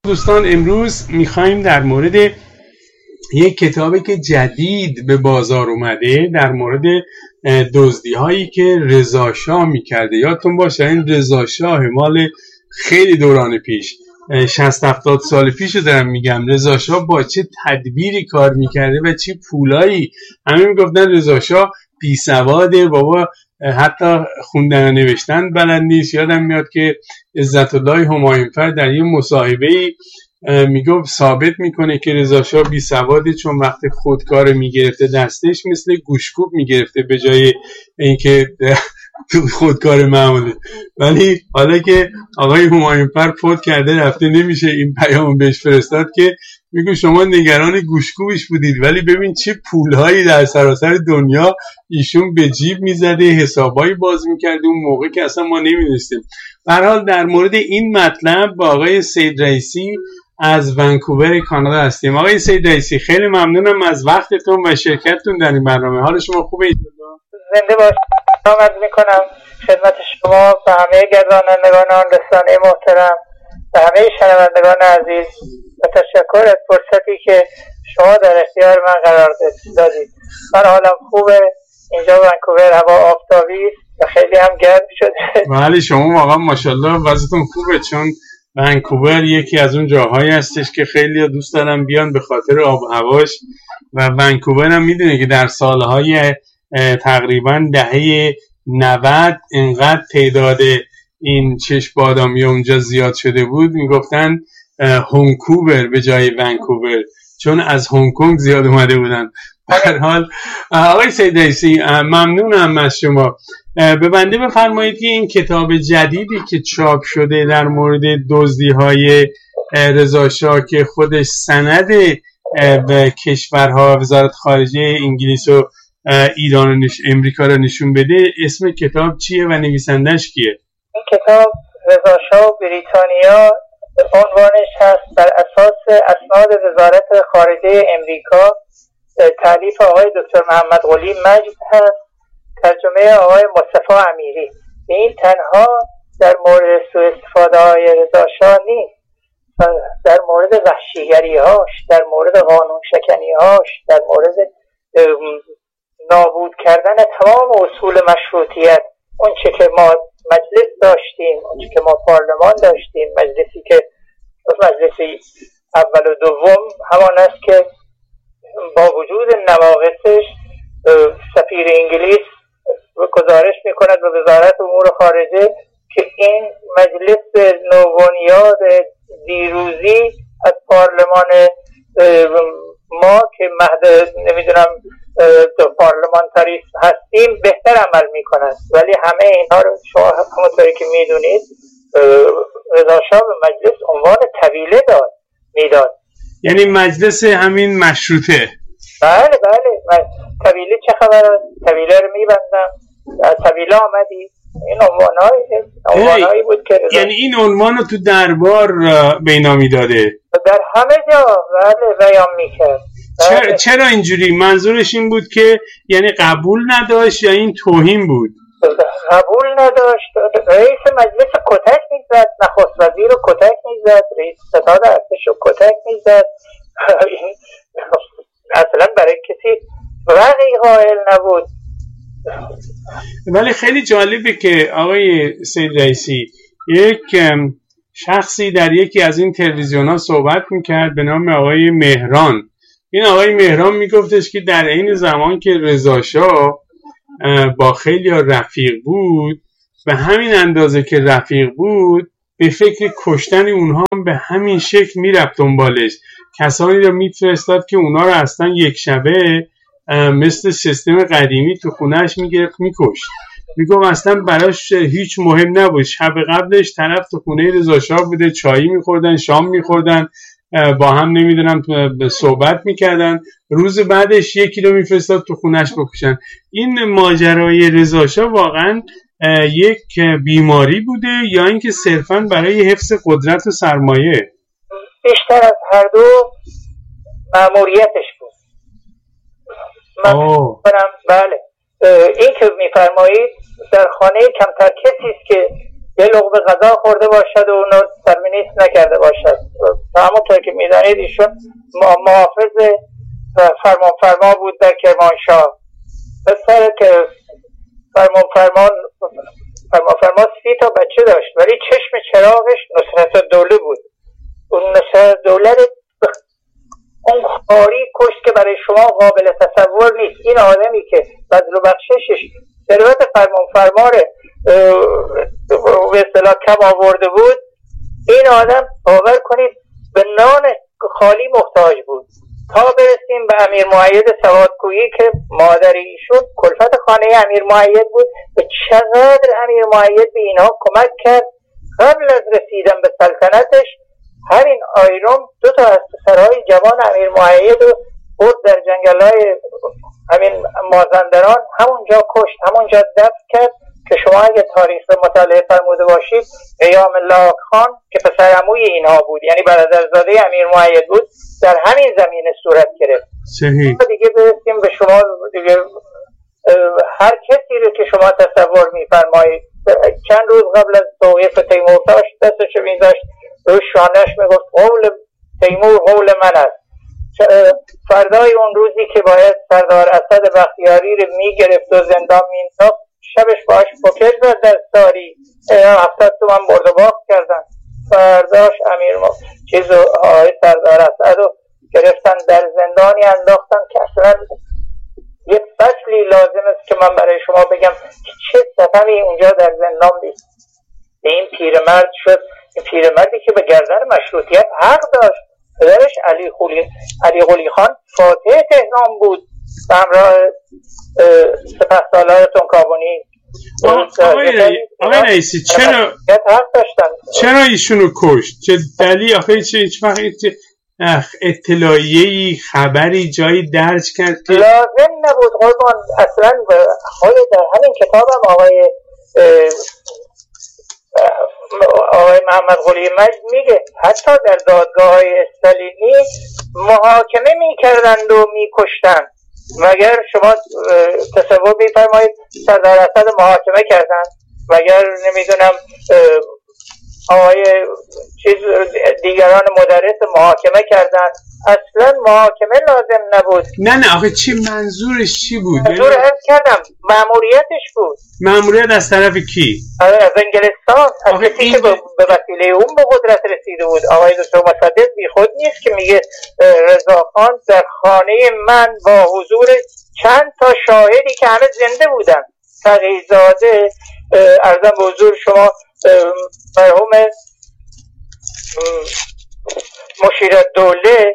دوستان امروز میخوایم در مورد یک کتابی که جدید به بازار اومده در مورد دزدی هایی که رضا شاه میکرده. یادتون باشه این رضا شاه مال خیلی دوران پیش 60-70 سال پیش رو دارم میگم. رضا شاه با چه تدبیری کار میکرده و چه پولایی. همه میگفتن رضا شاه بی سواده، بابا حتی خوندن و نوشتن بلد نیست. یادم میاد که عزت الله همایونفر در یه مصاحبه‌ای میگفت ثابت میکنه که رضا شاه بی سواده، چون وقتی خودکار میگرفته دستش مثل گوشکوب میگرفته به جای اینکه خودکار معمولی. ولی حالا که آقای همایونفر فوت کرده رفته، نمیشه این پیامو بهش فرستاد که میگه شما نگران گوشکوبش بودید، ولی ببین چه پولهایی در سراسر دنیا ایشون به جیب میزده، حسابایی باز میکرده اون موقع که اصلا ما نمیدونستیم. به هر حال در مورد این مطلب با آقای سید رئیسی از ونکوور کانادا هستیم. آقای سید رئیسی خیلی ممنونم از وقتتون و شرکتتون در این برنامه. حال شما خوبه؟ زنده باشید. سلام میکنم خدمت شما و همه گردانندگان رسانه محترم و همه شنوندگان عزیز و تشکر از فرصتی که شما در اختیار من قرار دادید. من حالم خوبه، اینجا ونکوور هوا آفتابی و خیلی هم گرم شده. بله شما واقعا ماشاءالله وضعتون خوبه، چون ونکوور یکی از اون جاهایی هستش که خیلی دوست دارم بیان به خاطر آب و هواش. و ونکوور هم میدونه که در سالهای تقریبا دهه 90 اینقدر تعداد این چشم بادامی اونجا زیاد شده بود میگفتن هونکوور به جای ونکوور، چون از هنگ کنگ زیاد اومده بودن. به هر حال آقای سید رئیسی ممنونم از شما. به بنده بفرمایید که این کتاب جدیدی که چاپ شده در مورد دزدی‌های رضا شاه که خودش سند به کشورها وزارت خارجه انگلیس و ایران و امریکا رو نشون بده، اسم کتاب چیه و نویسندش کیه؟ این کتاب رضا شاه بریتانیا عنوانش هست، بر اساس اسناد وزارت خارجه امریکا، تالیف آقای دکتر محمد قلی مجد هست، ترجمه آقای مصطفی امیری. این تنها در مورد سوء استفاده های رضا شاه نیست، در مورد وحشیگری هاش، در مورد قانون شکنی هاش، در مورد نابود کردن تمام اصول مشروطیت، اون چه که ما مجلس داشتیم، اون چه که ما پارلمان داشتیم، مجلسی که مجلسی اول و دوم همان است که با وجود نواقصش سفیر انگلیس گزارش میکند به وزارت امور خارجه که این مجلس نوبنیاد دیروزی از پارلمان ما که مهد نمیدونم پارلمانتاریسم هستیم بهتر عمل میکنند. ولی همه اینها رو شما همونطوری که میدونید رضا شاه به مجلس عنوان طویله میداد. یعنی مجلس همین مشروطه. بله طویله چه خبر است؟ طویله رو میبندم، طویله آمدی. این عنوانهایی بود که یعنی این عنوان رو تو دربار به اینا میداده، در همه جا بیان میکرد. چرا اینجوری؟ منظورش این بود که یعنی قبول نداشت یا این توهین بود؟ قبول نداشت. رئیس مجلس کتک میزد، نخست وزیر رو کتک میزد، رئیس ستاد ارتش رو کتک میزد. اصلا برای کسی رقی قائل نبود. ولی خیلی جالبه که آقای سید رئیسی یک شخصی در یکی از این تلویزیون ها صحبت میکرد به نام آقای مهران. این آقای مهران میگفتش که در این زمان که رضا شاه با خیلی رفیق بود، به همین اندازه که رفیق بود به فکر کشتن اونها به همین شکل میرفت دنبالش. کسانی رو میفرستاد که اونا رو اصلا یک شبه مثل سیستم قدیمی تو خونهش میگرفت میکشت. میگم اصلا براش هیچ مهم نبود. شب قبلش طرف تو خونه رضا شاه بوده، چایی میخوردن، شام میخوردن، با هم نمیدونم صحبت میکردن، روز بعدش یکی رو میفرستاد تو خونهش بکشن. این ماجرای رضا شاه واقعا یک بیماری بوده یا اینکه صرفا برای حفظ قدرت و سرمایه؟ بیشتر از هر دو مأموریتش بود. بله، این که میفرمایید در خانه کمتر کسی است که یه لقمه غذا خورده باشد و اونو ترمینیست نکرده باشد. همونطور که میدانید ایشون محافظ فرمانفرما بود در کرمانشاه. پسر که فرمانفرما 30 تا بچه داشت، ولی چشم چراغش نصرتالدوله بود. اون نصرتالدوله اون خاری کشت که برای شما قابل تصور نیست. این آدمی که بذل و بخششش ثروت فرمانفرما به اصطلاح کم آورده بود، این آدم باور کنید به نان خالی محتاج بود. تا برسیم به امیر مؤید سوادکویی که مادر ایشون کلفت خانه امیر مؤید بود، به چقدر امیر مؤید به اینها کمک کرد. قبل از رسیدن به سلطنتش همین آیروم 2 تا از پسرهای جوان امیر مؤید رو برد در جنگل‌های همین مازندران، همونجا کشت، همونجا دفن کرد که شما اگه تاریخ مطالعه فرموده باشید، قیام الله خان که پسر عموی اینها بود، یعنی برادرزاده امیر مؤید بود، در همین زمینه صورت گرفت. صحیح. دیگه برسیم به شما دیگه هر کسی رو که شما تصور می‌فرمایید چند روز قبل از توقیف تیمورتاش دستش می‌ذاشت روی شانه‌اش میگفت قول تیمور قول من است. فردای اون روزی که باید سردار اسد بختیاری رو میگرفت و زندان مینداخت، شبش باش پوکر زد در ساری، 70 تومن برد و باخت کردن. فرداش سردار اسد رو گرفتن در زندانی انداختن که اصلا یک فصلی لازم است که من برای شما بگم که چه ستمی اونجا در زندان دید. این پیرمرد شد، این پیرمردی که به گردن مشروطیت حق داشت. پدرش علی قلی خان فاتح تهران بود به همراه سپهسالار تنکابونی. آقای رئیسی چرا ایشونو کشت؟ چه دلیل؟ آخه هیچ وقت اطلاعیه‌ای خبری جایی درج کرد که لازم نبود قربان. اصلا در همین کتابم آقای محمد قلی مجد میگه حتی در دادگاه‌های استالینی محاکمه میکردند و میکشتند. مگر شما تصور میفرمایید سردار اسد محاکمه کردند؟ مگر نمیدونم آقای دیگران مدرس محاکمه کردند؟ اصلا محاکمه لازم نبود. نه آخه چی منظورش چی بود؟ منظور عرض کردم مأموریتش بود. مأموریت از طرف کی؟ از انگلستان، از کسی که به وسیله اون به قدرت رسیده بود. آقای دکتر مصدق بی خود نیست که میگه رضاخان در خانه من با حضور چند تا شاهدی که همه زنده بودن، تقی‌زاده، عرضم به حضور شما مرحوم مشیرالدوله،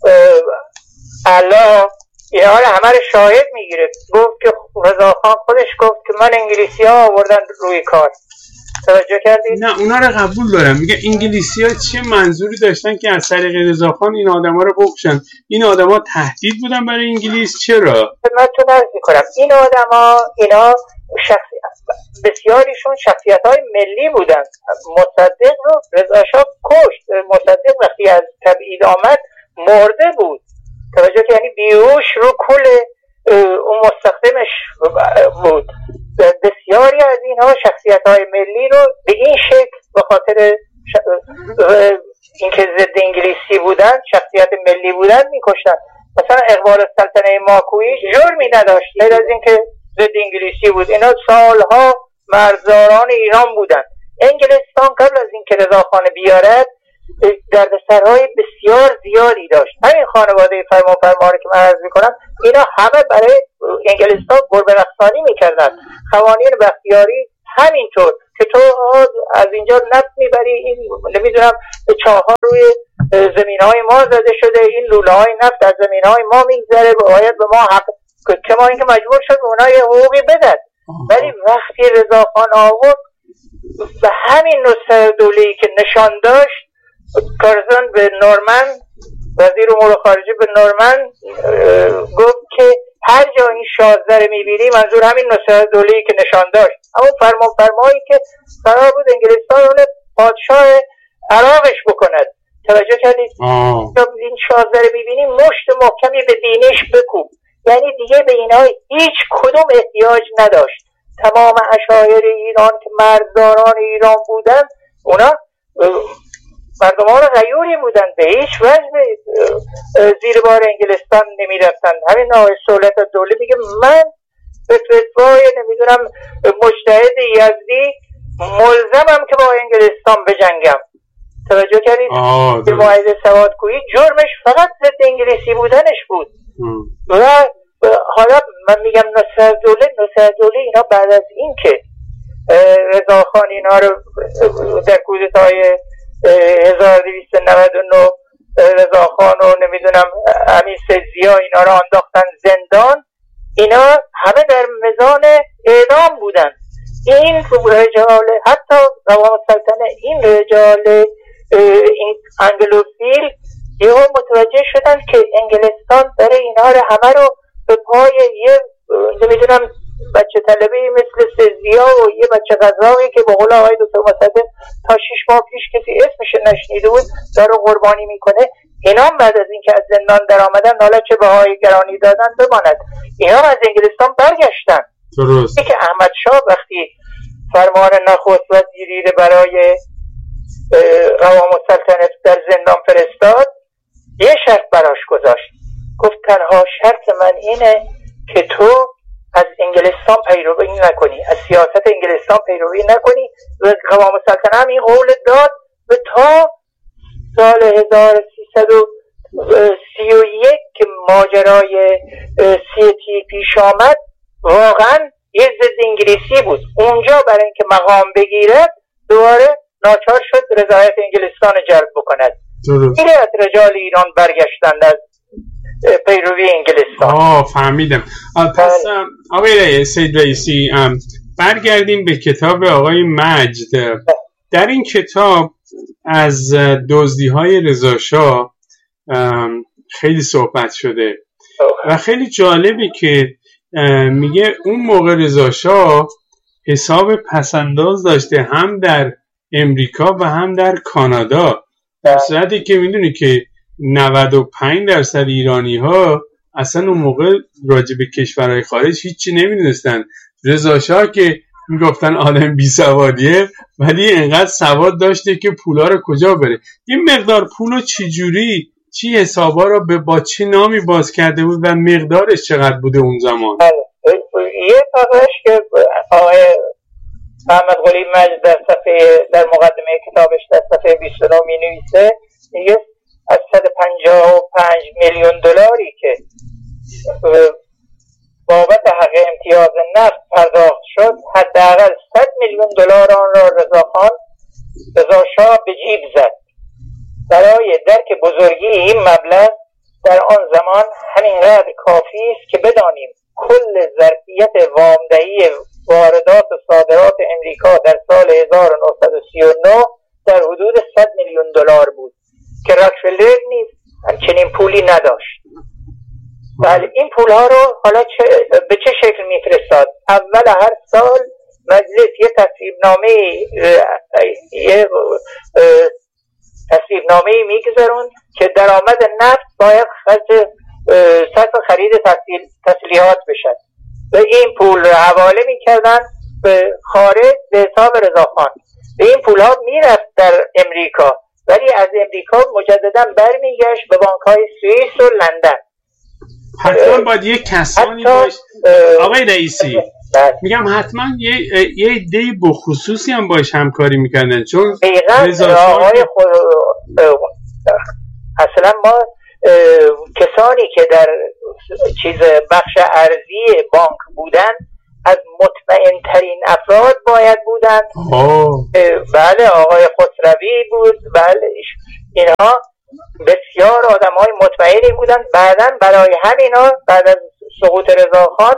علا، اینا رو همه رو شاهد میگیره. گفت که رضاخان خودش گفت که من انگلیسی ها آوردن روی کار. توجه کردید؟ نه اونا رو قبول دارم. میگه انگلیسی ها چه منظوری داشتن که از طریق رضاخان این آدم ها رو بکشن؟ این آدم ها تهدید بودن برای انگلیس؟ چرا؟ خدمتتون عرض میکنم این آدم ها اینا بسیاریشون شخصیت های ملی بودن. مصدق رو رضا شاه کشت. مصدق وقتی از تبعید آمد مرده بود. توجه که یعنی بیهوش رو کل اون مستخدمش بود. بسیاری از اینها شخصیت های ملی رو به این شکل به خاطر اینکه ضد انگلیسی بودن، شخصیت ملی بودن میکشتن. مثلا اقبال السلطنه ماکویی جرمی نداشت غیر از اینکه ضد انگلیسی بود. اینا سالها مرزداران ایران بودن. انگلستان قبل از اینکه رضاخان بیارد دردسرهای بسیار زیادی داشت. همین خانواده فرمانفرما رو که من عرض میکنم اینا همه برای انگلستان گربه رقصانی میکردن. قوانین بختیاری همینطور که تو از اینجا نفت میبری، این نمیدونم چاه‌ها روی زمینهای ما زده شده، این لوله های نفت از زمینهای ما میگذره، باید به ما حق، کما اینکه مجبور شد اونا یه حقوقی بدن. ولی وقتی رضاخان آورد به همین نصرالدوله‌ای که نشان داشت، کارزن به نورمن، وزیر امور خارجه به نورمن گفت که هر جا این 16 میبینی، منظور همین نصرالدوله‌ای که نشان داشت، همون فرمانفرمایی که قرار بود انگلستان اون پادشاه عراقش بکند. توجه کردید؟ این 16 میبینی مشت محکمی به دینش بکوب. یعنی دیگه به اینا هیچ کدوم احتیاج نداشت. تمام اشایر ایران که مرزداران ایران بودن، اونا مردم ها رو غیوری بودن، به هیچ وجه زیر بار انگلستان نمی رفتن. همین آقای سهولت دوله میگه من به فتوای نمیدونم مجتهد یزدی ملزمم که با انگلستان بجنگم. توجه کردید؟ که معاهده سوادکویی جرمش فقط ضد انگلیسی بودنش بود. و حالا من میگم نصرالدوله اینا بعد از این که رضاخان اینا رو در کودتای 1299 رضاخان و نمیدونم امیر سید اینا رو انداختن زندان، اینا همه در میزان اعدام بودن. این رجال، حتی قوام السلطنه، این رجال این انگلوفیل یهو متوجه شدن که انگلستان داره اینا رو همه رو به پای یه نمیدونم بچه طلبی مثل سزیا و یه بچه غذاقی که به قول آقای دکتر مصدق تا 6 ماه پیش کسی اسمش نشنیده بود داره قربانی میکنه. اینا بعد از اینکه از زندان در آمدن، حالا چه بهای گرانی دادن بماند، اینا از انگلستان برگشتن. درست. که احمد شاه وقتی فرمان نخست وزیری برای قوام السلطنه در زندان فرستاد، یه شرط براش گذاشت، گفت تنها شرط من اینه که تو از انگلستان پیروی نکنی، از سیاست انگلستان پیروی نکنی. و قوام السلطنه هم این قول داد و تا سال 1331 که ماجرای سیتی پیش آمد واقعا یه ضد انگلیسی بود. اونجا برای اینکه مقام بگیرد دوباره ناچار شد رضایت انگلستان جلب بکند. این از رجال ایران برگشتند از پیروی انگلستان. فهمیدم. پس آقای سید رئیسی برگردیم به کتاب آقای مجد. در این کتاب از دزدی‌های رضا شاه خیلی صحبت شده و خیلی جالبی که میگه اون موقع رضا شاه حساب پسنداز داشته هم در امریکا و هم در کانادا، در صورتی که میدونی که 95% ایرانی ها اصلا اون موقع راجع به کشورهای خارج هیچی نمیدونستن. رضا شاه که میگفتن آدم بی سوادیه ولی انقدر سواد داشته که پولا رو کجا بره. این مقدار پولو چی حسابا رو با چه نامی باز کرده بود و مقدارش چقدر بوده اون زمان؟ یه فقرش که آقای محمد قلی مجد در مقدمه کتابش در صفحه 29 می نویسه، میگه از 155 میلیون دلاری که بابت حق امتیاز نفت پرداخت شد، حداقل 100 میلیون دلار آن را رضا شاه به جیب زد. برای درک بزرگی این مبلغ در آن زمان همینقدر کافی است که بدانیم کل ظرفیت وامدهی واردات و صادرات امریکا در سال 1939 در حدود 100 میلیون دلار بود که راکفلر نیز همچنین پولی نداشت. بله، این پولها رو حالا به چه شکل میفرستاد؟ اول هر سال مجلس یه تصویبنامه میگذارون که درآمد نفت باید صرف خرید تسلیحات بشد و این پول رو حواله میکردن به خارج به حساب رضاخان. این پول ها میرفت در امریکا ولی از امریکا مجددا برمیگشت به بانک‌های سوئیس و لندن. حتما باید یک کسانی باشه آقای رئیسی، میگم حتما یه عده‌ای بخصوصی هم باش همکاری میکردن، چون آقای اصلا ما کسانی که در بخش ارضی بانک بودن از مطمئن ترین افراد باید بودن. بله، آقای خسروی بود، بله، اینها بسیار آدم های مطمئنی بودن. بعداً برای همینا بعد از سقوط رضاخان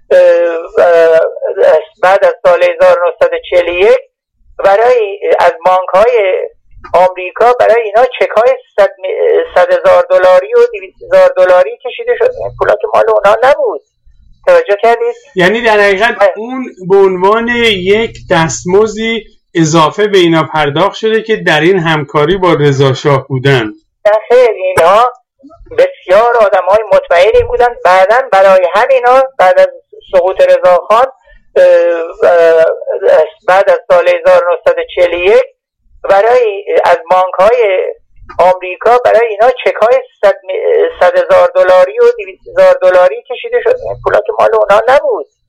بعد از سال 1941 از بانک های آمریکا برای اینا چک های 100,000 دلاری و 200,000 دلاری کشیده شد. این پولا که مال اونا نبود. توجه کردید؟ یعنی در حقیقت اون به عنوان یک دستمزدی اضافه به اینا پرداخت شده که در این همکاری با رضا شاه بودن. خیلی اینا بسیار آدم های مطمئنی بودن. بعداً برای همینا بعد از سقوط رضاخان بعد از سال 1941 برای از بانک های آمریکا برای اینا چک های $100,000 و $200,000 کشیده شد. این پولا که مال اونا نبود.